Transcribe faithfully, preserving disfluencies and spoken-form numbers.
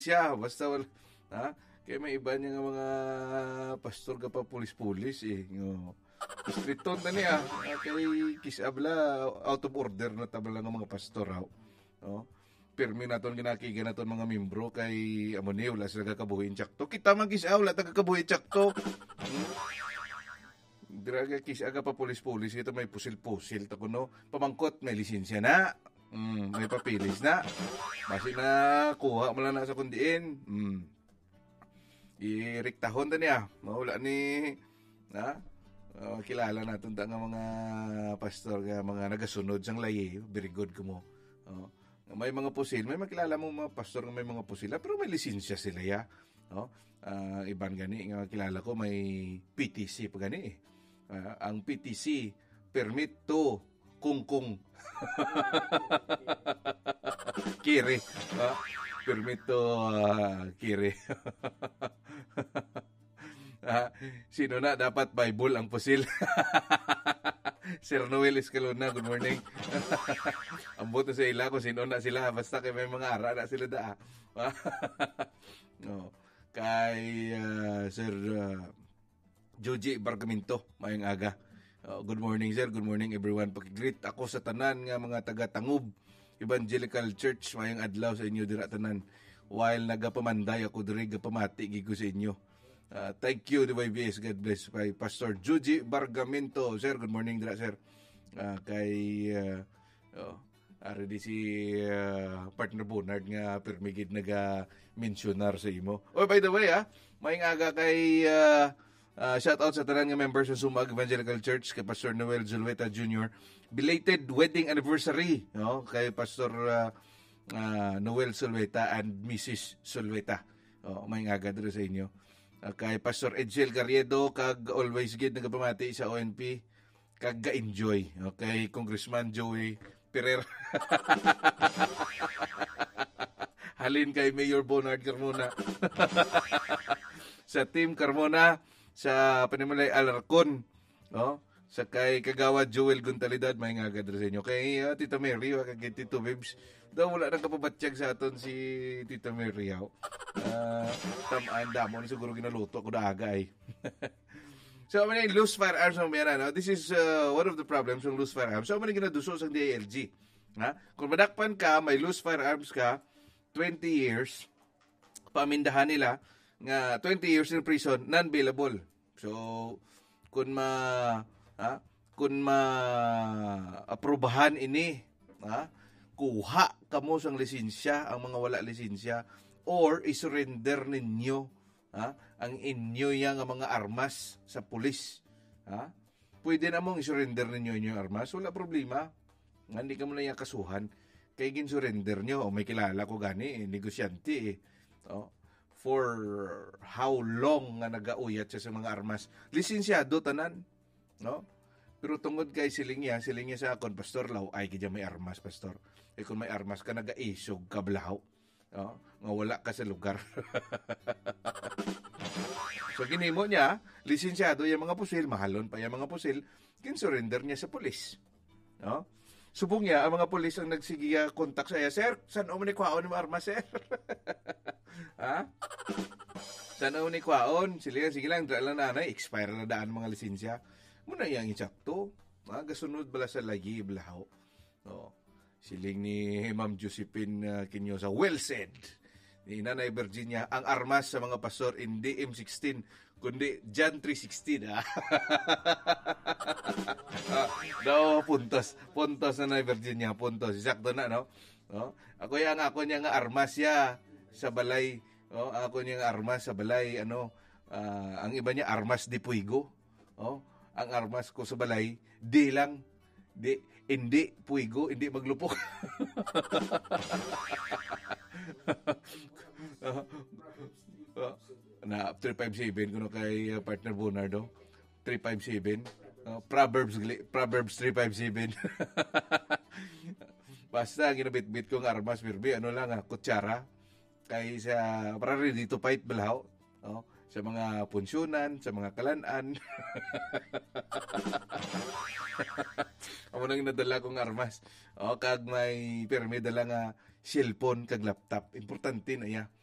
lisensya basta wala, ha? Kaya may iba niya nga mga pastor ka pa pulis-pulis eh. No. Streeton na niya. Kay kisabla out of order na tabla ng mga pastor ha. No. Permi naton ginakiga naton mga membro kay amo ni wala sila kakabuhin tsakto. Kita man kisaw wala ta kakabuhin tsakto. Hmm? Diraga kisaga pa pulis-pulis ito may pusil-pusil ta kuno. Pamangkot may lisensya na. Mm, may papilis na. Basi na kuha mo lang na sa kundiin. Mm. Iriktahon ta niya. Mawala ni ha? Uh, kilala natin ta nga mga pastor nga mga nagasunod sang layi. Very good ko mo. Uh, may mga pusil, may makilala mo mga pastor nga may mga pusil, pero may lisensya sila ya. No? Uh, iban gani nga kilala ko may P T C pa gani eh. Uh, ang P T C permit to kungkung. Kiri. Uh, permit to uh, kiri. Ah, sino na dapat Bible ang pusil? Sir Noel Escalona, good morning. Ang boto sa ila ko sino na sila basta kay may mga ara na sila da. No. Kay uh, Sir uh, Joji Barcaminto, mayong aga. Uh, good morning sir, good morning everyone. Paki-greet ako sa tanan nga mga taga-Tangob Evangelical Church, mayong adlaw sa inyo dira tanan. While nagapamanday ako diri gapamati gigo sa inyo. Uh, thank you, D Y B S. God bless. Kay Pastor Juji Bargamento. Sir, good morning dira, sir. Uh, kay, uh, oh, ari di si uh, partner Bonard nga permigid naga-mentionar sa imo. Oh, by the way, ah, maing aga kay uh, uh, shout out sa tanan nga members sa Sumag Evangelical Church kay Pastor Noel Zulweta Junior Belated wedding anniversary, no? Kay Pastor uh, uh, Noel Zulweta and Missus Zulweta. Oh, maing aga dira sa inyo. Uh, kay Pastor Edsel Garriedo kag always gid nagapamati sa O N P kag ga-enjoy. Okay, Congressman Joey Pereira. Halin kay Mayor Bonard Carmona. Sa Team Carmona, sa Panimulay Alarcon, no? Sa kay Kagawad Joel Guntalidad, may nga gadra sa inyo. Kay uh, Tita Mary, kay Tito Bibs, daw wala nang kapabatsyag sa aton si Tita Mary. Uh, tamaan damo ni siguro ginaluto ako daga eh. So, ano yung loose firearms ng meron, no? This is uh, one of the problems ng loose firearms. So, ano yung ginaduso sa D I L G? Ha? Kung madakpan ka, may loose firearms ka, twenty years, pamindahan nila, nga twenty years in prison, non-bailable. So, kung ma, ha? Kung ma-aprobahan ini, ha? Kuha kamo sang lisensya, ang mga wala lisensya, or isurrender ninyo, ha? Ang inyo yang mga armas sa pulis, ha? Pwede namong isurrender ninyo inyong armas, wala problema. Nga hindi ka mo na yung kasuhan. Kaya gin-surrender nyo, o may kilala ko gani, eh, negosyante eh. Oh, for how long nga nagauyat siya sa mga armas. Lisensyado tanan, no? Pero tungod kay silingya, silingya sa akon, Pastor Law, ay kaya may armas, Pastor. Eh kung may armas ka, naga-isog ka blahaw. No? Nga wala ka sa lugar. So ginimo niya, lisensyado yung mga pusil, mahalon pa yung mga pusil, kin-surrender niya sa pulis. No? Subong niya, ang mga pulis ang nagsigiya kontak sa iya, Sir, saan o manikwaon ng armas, sir? Ha? Saan o manikwaon? Sige, sige lang, daan lang nanay, expire na daan mga lisensya. Muna yang insakto. Ha? Gasunod bala sa lagi, blahaw. No? Siling ni Ma'am Josephine uh, Kinyosa, well said. Ni Nanay Virginia, ang armas sa mga pastor hindi M sixteen, kundi John three sixteen. Ah. ah, daw, puntos. Puntos na Nanay Virginia, puntos. Isakto na, no? no? Ako yung ako niya nga armas ya sa balay. No? Ako niya nga armas sa balay. Ano, uh, ang iba niya, armas di puigo. No? Ang armas ko sa balay, di lang. Di, hindi puigo, hindi maglupok. uh, uh, na three fifty-seven kuno kay uh, partner Bonardo three fifty-seven uh, Proverbs Proverbs three fifty-seven. Basta ginabit-bit ko ng armas birbi ano lang ah, kutsara kay sa para ready to fight balhaw oh, sa mga punsyonan, sa mga kalanan. Amo nang nadala kong armas. O, kag may permi dala nga cellphone kag laptop. Importante na ya.